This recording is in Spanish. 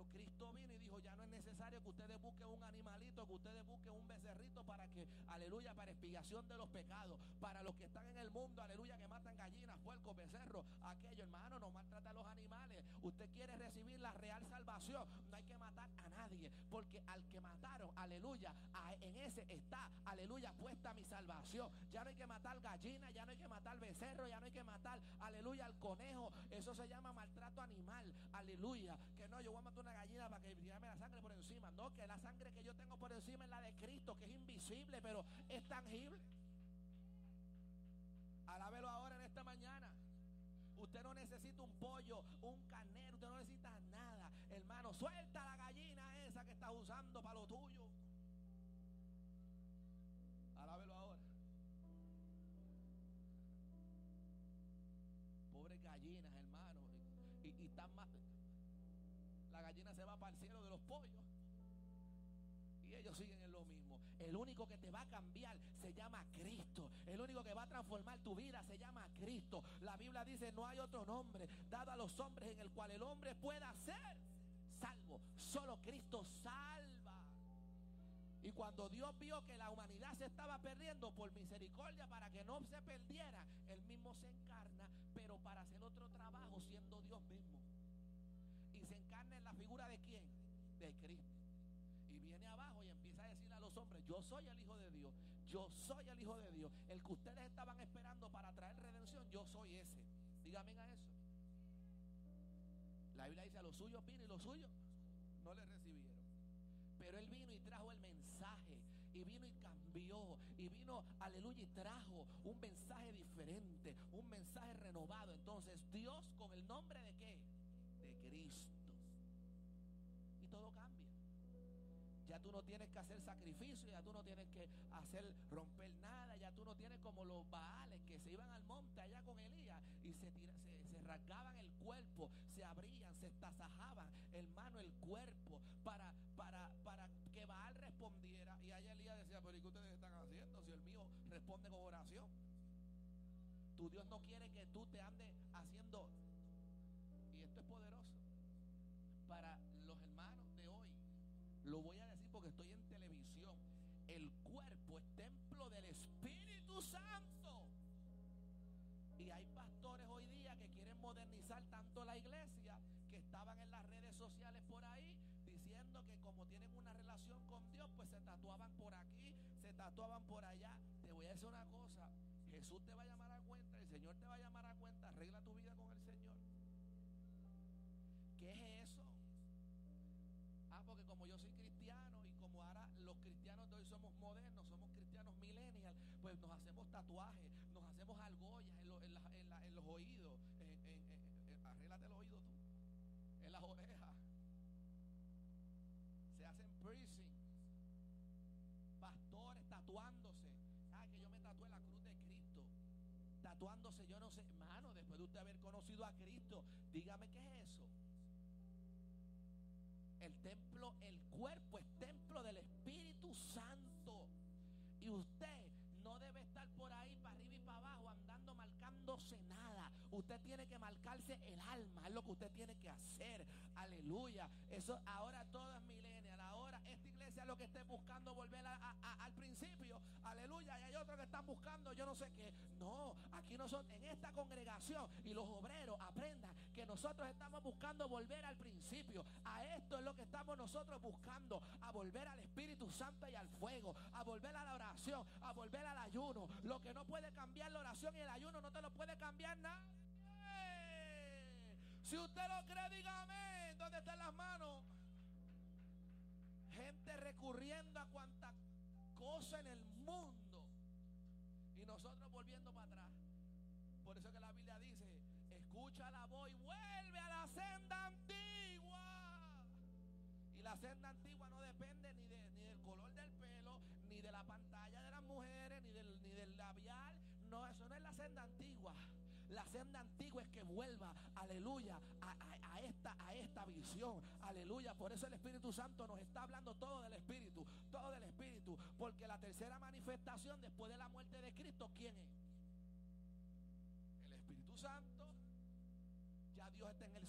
Pero Cristo vino y dijo: ya no es necesario que ustedes busquen un animalito, que ustedes busquen un becerrito para que, aleluya, para expiación de los pecados. Para los que están en el mundo, aleluya, que matan gallinas, puercos, becerros, aquello, hermano, no maltrata a los animales. Usted quiere recibir la real salvación, no hay que matar a nadie, porque al que mataron, aleluya, en ese está, aleluya, puesta mi salvación. Ya no hay que matar gallinas, ya no hay que matar becerros, ya no hay que matar, aleluya, al conejo. Eso se llama maltrato animal, aleluya. Que no, yo voy a matar una gallina para que tirarme la sangre por encima. No, que la sangre que yo tengo por encima es la de Cristo, que es invisible, pero es tangible. Alábelo ahora en esta mañana. Usted no necesita un pollo, un carnero, usted no necesita nada, hermano. Suelta la gallina esa que estás usando para lo tuyo. Alábelo ahora. Pobres gallinas, hermano. Y están más. La gallina se va para el cielo de los pollos. Y ellos siguen en lo mismo. El único que te va a cambiar se llama Cristo. El único que va a transformar tu vida se llama Cristo. La Biblia dice: no hay otro nombre dado a los hombres en el cual el hombre pueda ser salvo. Solo Cristo salva. Y cuando Dios vio que la humanidad se estaba perdiendo, por misericordia, para que no se perdiera, Él mismo se encarna, pero para hacer otro trabajo, siendo Dios mismo. Y se encarna en la figura ¿de quién? De Cristo. Y viene abajo y empieza a decirle a los hombres: yo soy el Hijo de Dios, yo soy el Hijo de Dios, el que ustedes estaban esperando para traer redención, yo soy ese. Dígame a eso. La Biblia dice: a los suyos vino y los suyos no le recibieron. Pero Él vino y trajo el mensaje, y vino y cambió, y vino, aleluya, y trajo un mensaje diferente, un mensaje renovado. Entonces Dios, con el nombre ¿de qué? De Cristo. Y todo cambia. Ya tú no tienes que hacer sacrificio, ya tú no tienes que hacer romper nada, ya tú no tienes como los Baales que se iban al monte allá con Elías y se rasgaban el cuerpo, se abrían, se estasajaban, hermano, el cuerpo para que Baal respondiera. Y allá Elías decía: pero ¿y qué ustedes están haciendo si el mío responde con oración? Tu Dios no quiere que tú te andes haciendo. Y esto es poderoso para los hermanos de hoy. Lo voy a decir porque estoy en televisión. El cuerpo es templo del Espíritu Santo. Y hay pastores hoy día que quieren modernizar tanto la iglesia, que estaban en las redes sociales por ahí diciendo que como tienen una relación con Dios, pues se tatuaban por aquí, se tatuaban por allá. Te voy a decir una cosa: Jesús te va a llamar a cuenta, el Señor te va a llamar a cuenta. Arregla tu vida con el Señor. ¿Qué es eso? Porque como yo soy cristiano, y como ahora los cristianos de hoy somos modernos, somos cristianos millennials, pues nos hacemos tatuajes, nos hacemos argollas en los oídos. Arréglate el oído tú, en las orejas. Se hacen piercing. Pastores tatuándose. Que yo me tatué la cruz de Cristo. Tatuándose, yo no sé, hermano, después de usted haber conocido a Cristo, dígame qué es eso. El templo, el cuerpo es templo del Espíritu Santo. Y usted no debe estar por ahí para arriba y para abajo andando marcándose nada. Usted tiene que marcarse el alma. Es lo que usted tiene que hacer. Aleluya. Eso ahora todo es millennial. Ahora esta iglesia es lo que esté buscando volver al principio. Aleluya. Y hay otros que están buscando yo no sé qué. No, aquí nosotros en esta congregación y los obreros aprendan que nosotros estamos buscando volver al principio. A esto es lo que estamos nosotros buscando. A volver al Espíritu Santo y al fuego. A volver a la oración. A volver al ayuno. Lo que no puede cambiar la oración y el ayuno no te lo puede cambiar nadie. Si usted lo cree, dígame. ¿Dónde están las manos? Gente recurriendo a cuanta cosa en el mundo y nosotros volviendo para atrás. Por eso que la Biblia dice: escucha la voz y vuelve a la senda antigua. Y la senda antigua no depende ni del color del pelo, ni de la pantalla de las mujeres, ni del labial. No, eso no es la senda antigua. La senda antigua es que vuelva, aleluya, a esta visión, aleluya. Por eso el Espíritu Santo nos está hablando todo del Espíritu, porque la tercera manifestación después de la muerte de Cristo, ¿quién es? El Espíritu Santo. Ya Dios está en el